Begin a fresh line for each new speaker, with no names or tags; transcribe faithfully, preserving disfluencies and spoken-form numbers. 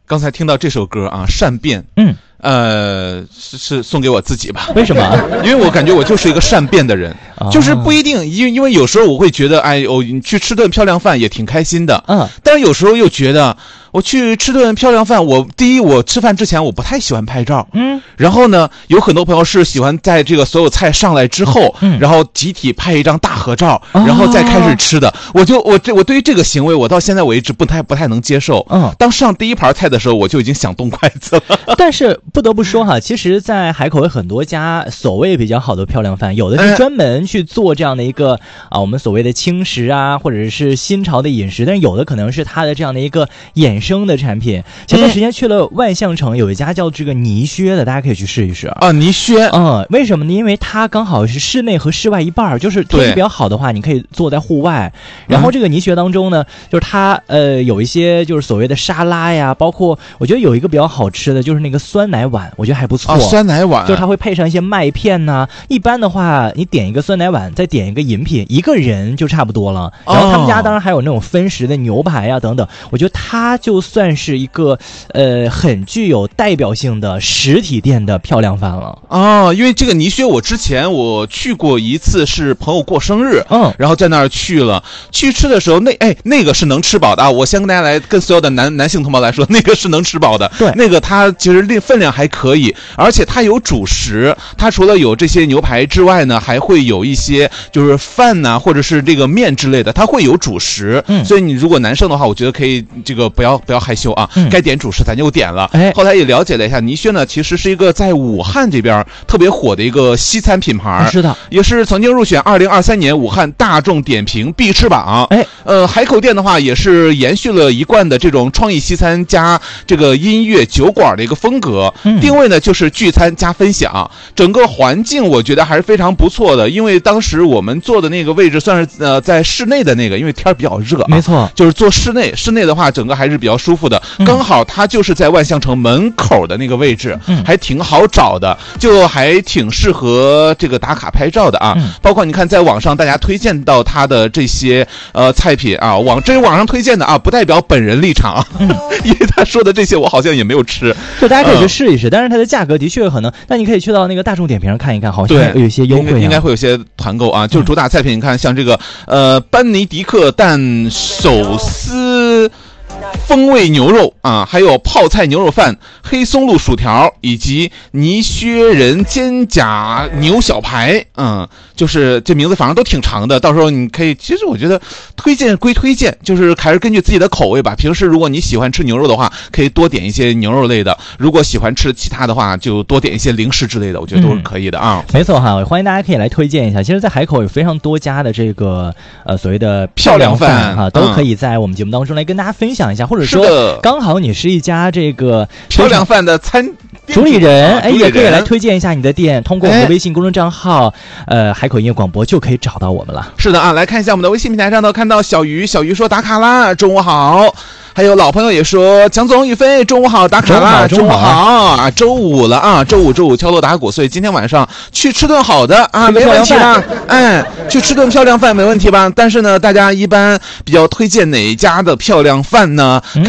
刚才听到这首歌啊，善变，
嗯。
呃，是是送给我自己吧？
为什么？
因为我感觉我就是一个善变的人，
啊、
就是不一定，因为因为有时候我会觉得，哎，我、哦、你去吃顿漂亮饭也挺开心的，
嗯，
但是有时候又觉得，我去吃顿漂亮饭，我第一，我吃饭之前我不太喜欢拍照，
嗯，
然后呢，有很多朋友是喜欢在这个所有菜上来之后，
嗯，
然后集体拍一张大合照，然后再开始吃的。哦、我就我这我对于这个行为，我到现在为止不太不太能接受。
嗯，
当上第一盘菜的时候，我就已经想动筷子了。
但是不得不说哈，其实，在海口有很多家所谓比较好的漂亮饭，有的是专门去做这样的一个、嗯、啊，我们所谓的轻食啊，或者是新潮的饮食，但是有的可能是它的这样的一个衍生的产品。前段时间去了万象城，有一家叫这个泥靴的，大家可以去试一试
啊。泥靴，
嗯，为什么呢？因为它刚好是室内和室外一半，就是天气比较好的话，你可以坐在户外。然后这个泥靴当中呢，就是它呃有一些就是所谓的沙拉呀，包括我觉得有一个比较好吃的就是那个酸奶碗，我觉得还不错。
啊，酸奶碗，
就是它会配上一些麦片呐、啊。一般的话，你点一个酸奶碗，再点一个饮品，一个人就差不多了。然后他们家当然还有那种分食的牛排呀、啊、等等。我觉得它就算是一个呃很具有代表性的实体店的漂亮饭了。
哦，因为这个泥靴，我之前我去过一次，是朋友过生日，
嗯，
然后在那儿去了。去吃的时候，那哎那个是能吃饱的啊！我先跟大家来跟所有的男男性同胞来说，那个是能吃饱的。
对，
那个它其实分量还可以，而且它有主食。它除了有这些牛排之外呢，还会有一些就是饭呐、啊，或者是这个面之类的，它会有主食。
嗯，
所以你如果男生的话，我觉得可以这个不要不要害羞啊，
嗯、
该点主食咱就点了。
哎，
后来也了解了一下，泥靴呢其实是一个在武汉这边特别火的一个西餐品牌。
是的，
也是曾经入选二零二三年武汉大众点评必吃榜。
哎，
呃，海口店的话也是延续了一贯的这种创意西餐加这个音乐酒馆的一个风格，
嗯、
定位呢就是聚餐加分享。整个环境我觉得还是非常不错的，因为当时我们坐的那个位置算是呃在室内的那个，因为天比较热、啊，
没错，
就是坐室内，室内的话整个还是比较舒服的。
嗯、
刚好它就是在万象城门口的那个位置，
嗯、
还挺好找的，就还挺适合这个打卡拍照的啊。
嗯、
包括你看在网上大家推荐到它的这些呃菜品啊，网这是网上推荐的啊，不代表本人立场，嗯、因为他说的这些我好像也没有吃，
就大家可以去试一试。嗯、但是它的价格的确可能，那你可以去到那个大众点评上看一看，好像有一些优惠、啊，
应该会有些团购啊。就是主打菜品，你看像这个呃班尼迪克蛋手撕风味牛肉啊，还有泡菜牛肉饭、黑松露薯条以及泥靴人肩胛牛小排，嗯，就是这名字反正都挺长的，到时候你可以，其实我觉得推荐归推荐，就是还是根据自己的口味吧。平时如果你喜欢吃牛肉的话，可以多点一些牛肉类的；如果喜欢吃其他的话，就多点一些零食之类的，我觉得都是可以的啊。
嗯、没错哈，欢迎大家可以来推荐一下。其实，在海口有非常多家的这个呃所谓的漂亮饭哈，都可以在我们节目当中来跟大家分享一下。或者说，刚好你是一家这个
漂亮饭的餐
主理人，哎，
也
可以来推荐一下你的店，通过我们的微信公众账号，呃，海口音乐广播就可以找到我们了。
是的啊，来看一下我们的微信平台上头，看到小鱼，小鱼说打卡啦，中午好。还有老朋友也说，蒋总、宇飞，中午好，打卡啦，中午好啊，周五了啊，周五周五敲锣打鼓，所以今天晚上去吃顿好的啊，没问题吧？哎，去吃顿漂亮饭没问题吧？但是呢，大家一般比较推荐哪一家的漂亮饭呢？嗯